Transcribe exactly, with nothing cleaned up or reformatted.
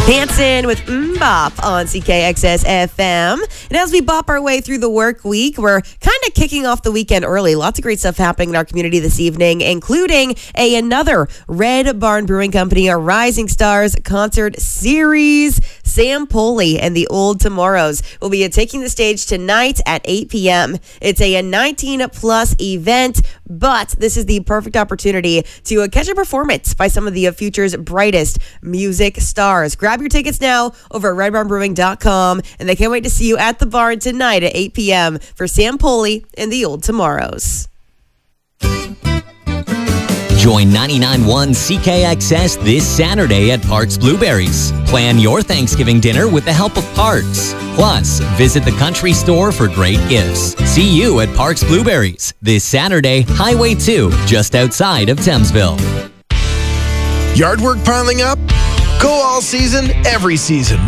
Hanson with Mbop on C K X S F M. And as we bop our way through the work week, we're kind of kicking off the weekend early. Lots of great stuff happening in our community this evening, including a another Red Barn Brewing Company, a Rising Stars concert series. Sam Poley and the Old Tomorrows will be taking the stage tonight at eight p.m. It's a nineteen plus event, but this is the perfect opportunity to catch a performance by some of the future's brightest music stars. Grab your tickets now over at red barn brewing dot com, and they can't wait to see you at the barn tonight at eight p.m. for Sam Poley and the Old Tomorrows. Join ninety-nine point one C K X S this Saturday at Parks Blueberries. Plan your Thanksgiving dinner with the help of Parks. Plus, visit the country store for great gifts. See you at Parks Blueberries this Saturday, Highway two, just outside of Thamesville. Yard work piling up? Go all season, every season.